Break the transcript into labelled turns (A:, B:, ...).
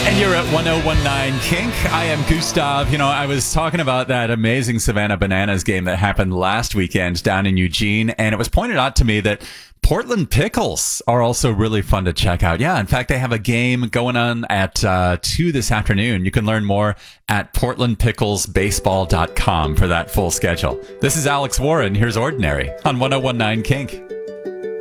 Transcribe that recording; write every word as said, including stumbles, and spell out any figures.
A: And you're at one oh one nine Kink. I am Gustav. You know, I was talking about that amazing Savannah Bananas game that happened last weekend down in Eugene, and it was pointed out to me that Portland Pickles are also really fun to check out. Yeah, in fact, they have a game going on at uh, two this afternoon. You can learn more at portland pickles baseball dot com for that full schedule. This is Alex Warren. Here's Ordinary on one oh one nine Kink.